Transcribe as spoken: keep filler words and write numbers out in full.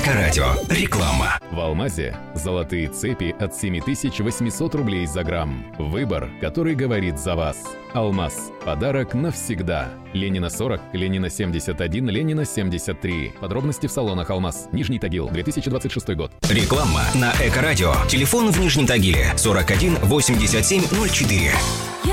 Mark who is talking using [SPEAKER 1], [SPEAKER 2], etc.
[SPEAKER 1] Эко-радио. Реклама.
[SPEAKER 2] В Алмазе золотые цепи от семь тысяч восемьсот рублей за грамм. Выбор, который говорит за вас. Алмаз. Подарок навсегда. Ленина сорок, Ленина семьдесят один, Ленина семьдесят три. Подробности в салонах Алмаз. Нижний Тагил, две тысячи двадцать шестой год.
[SPEAKER 1] Реклама на Эко-радио. Телефон в Нижнем Тагиле сорок один восемьдесят семь ноль четыре.